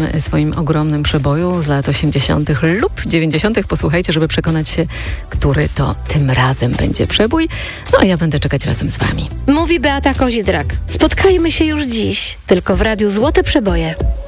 swoim ogromnym przeboju z lat 80. lub 90. Posłuchajcie, żeby przekonać się, który to tym razem będzie przebój. No a ja będę czekać razem z wami. Mówi Beata Kozidrak. Spotkajmy się już dziś, tylko w Radiu Złote Przeboje.